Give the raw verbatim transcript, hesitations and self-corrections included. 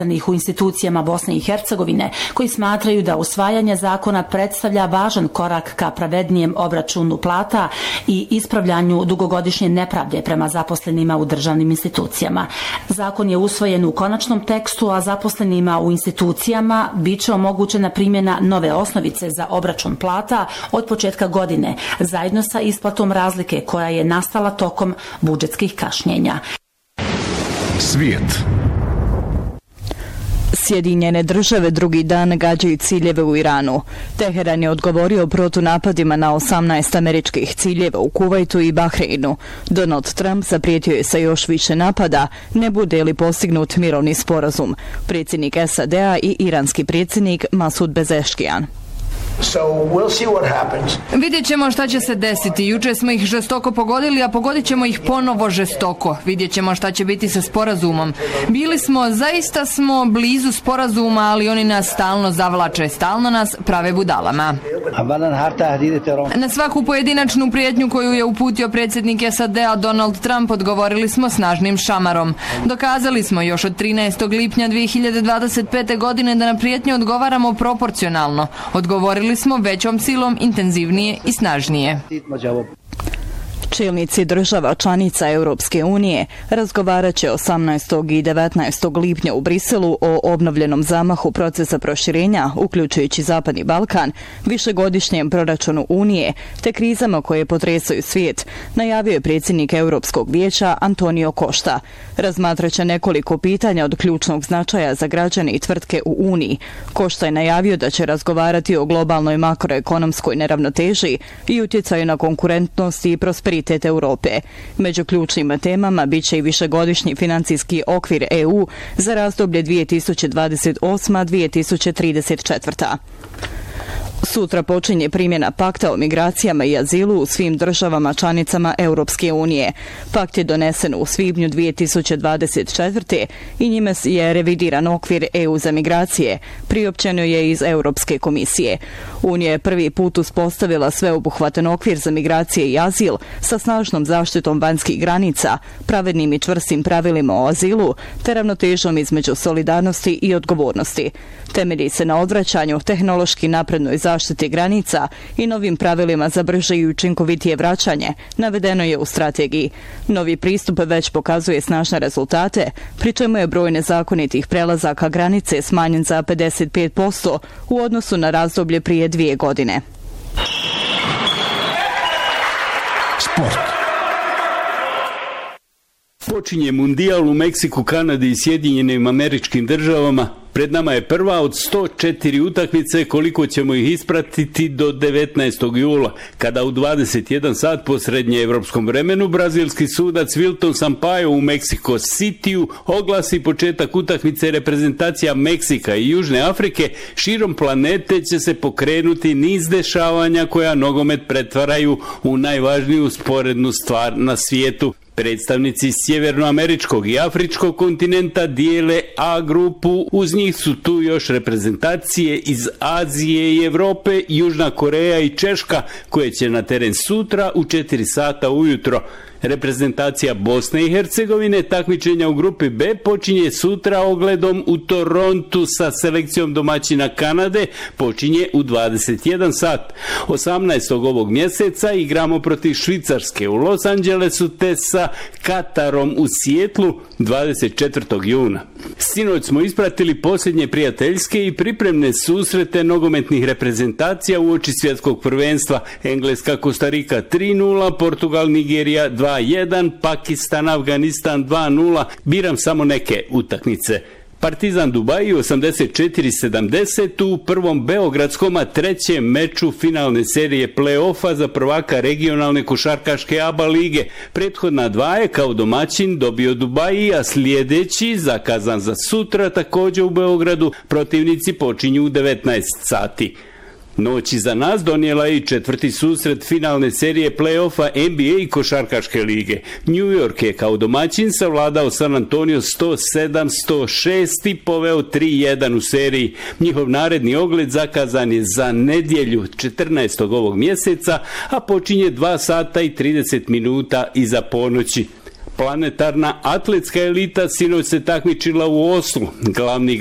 u institucijama Bosne i Hercegovine, koji smatraju da usvajanje zakona predstavlja važan korak ka pravednijem obračunu plata i ispravljanju dugogodišnje nepravde prema zaposlenima u državnim institucijama. Zakon je usvojen u konačnom tekstu, a zaposlenima u institucijama biće omogućena primjena nove osnovice za obračun plata od početka godine, zajedno sa isplatom razlike koja je nastala tokom budžetskih kašnjenja. Svijet. Sjedinjene države drugi dan gađaju ciljeve u Iranu. Teheran je odgovorio protunapadima na osamnaest američkih ciljeva u Kuvajtu i Bahreinu. Donald Trump zaprijetio je sa još više napada, ne bude li postignut mirovni sporazum. Predsjednik S A D-a i iranski predsjednik Masud Pezeshkian. So we'll see what happens. Vidjet ćemo šta će se desiti. Juče smo ih žestoko pogodili, a pogodit ćemo ih ponovo žestoko. Vidjet ćemo šta će biti sa sporazumom. Bili smo, zaista smo blizu sporazuma, ali oni nas stalno zavlače, stalno nas prave budalama. Na svaku pojedinačnu prijetnju koju je uputio predsjednik S A D-a Donald Trump odgovorili smo snažnim šamarom. Dokazali smo još od trinaestog lipnja dvije hiljade dvadeset pete. godine da na prijetnje odgovaramo proporcionalno. Odgovorili smo većom silom, intenzivnije i snažnije. Čelnici država članica Europske unije razgovarat će osamnaestog i devetnaestog lipnja u Briselu o obnovljenom zamahu procesa proširenja, uključujući Zapadni Balkan, višegodišnjem proračunu Unije, te krizama koje potresaju svijet, najavio je predsjednik Europskog vijeća Antonio Costa. Razmatrat će nekoliko pitanja od ključnog značaja za građane i tvrtke u Uniji. Costa je najavio da će razgovarati o globalnoj makroekonomskoj neravnoteži i utjecaju na konkurentnost i prosperitet Europe. Među ključnim temama bit će i višegodišnji financijski okvir E U za razdoblje dvije tisuće dvadeset osma do dvije tisuće trideset četvrte. Sutra počinje primjena pakta o migracijama i azilu u svim državama članicama Europske unije. Pakt je donesen u svibnju dvije tisuće dvadeset četvrte. i njime je revidiran okvir E U za migracije, priopćeno je iz Europske komisije. Unija je prvi put uspostavila sveobuhvatan okvir za migracije i azil sa snažnom zaštitom vanjskih granica, pravednim i čvrstim pravilima o azilu, te ravnotežom između solidarnosti i odgovornosti. Temelji se na odvraćanju, tehnološki naprednoj zaštiti granica i novim pravilima za brže i učinkovitije vraćanje, navedeno je u strategiji. Novi pristup već pokazuje snažne rezultate, pri čemu je broj nezakonitih prelazaka granice smanjen za pedeset pet posto u odnosu na razdoblje prije dvije godine. Sport. Počinje mundijal u Meksiku, Kanadi i Sjedinjenim Američkim Državama. Pred nama je prva od sto četiri utakmice, koliko ćemo ih ispratiti do devetnaestog jula, kada u dvadeset jedan sat po srednjeevropskom vremenu brazilski sudac Wilton Sampaio u Mexico Cityu oglasi početak utakmice. Reprezentacija Meksika i Južne Afrike. Širom planete će se pokrenuti niz dešavanja koja nogomet pretvaraju u najvažniju sporednu stvar na svijetu. Predstavnici sjevernoameričkog i afričkog kontinenta dijele A grupu, uz njih su tu još reprezentacije iz Azije i Europe, Južna Koreja i Češka, koje će na teren sutra u četiri sata ujutro. Reprezentacija Bosne i Hercegovine takmičenja u grupi B počinje sutra ogledom u Torontu sa selekcijom domaćina Kanade, počinje u dvadeset jedan sat. osamnaestog ovog mjeseca igramo protiv Švicarske u Los Angelesu te sa Katarom u Sijetlu dvadeset četvrtog juna. Sinoć smo ispratili posljednje prijateljske i pripremne susrete nogometnih reprezentacija uoči svjetskog prvenstva. Engleska Kostarika tri nula, Portugal Nigerija dva jedan, Pakistan Afganistan dva nula. Biram samo neke utakmice. Partizan Dubai osamdeset četiri sedamdeset u prvom beogradskom, a trećem meču finalne serije play-offa za prvaka regionalne košarkaške A B A lige. Prethodna dva je kao domaćin dobio Dubai, a sljedeći, zakazan za sutra, također u Beogradu, protivnici počinju u devetnaest sati. Noć iza nas donijela je i četvrti susret finalne serije play-offa N B A i košarkaške lige. New York je kao domaćin savladao San Antonio sto sedam sto šest i poveo tri jedan u seriji. Njihov naredni ogled zakazan je za nedjelju četrnaestog ovog mjeseca, a počinje dva sata i trideset minuta iza ponoći. Planetarna atletska elita sinoć se takmičila u Oslu. Glavni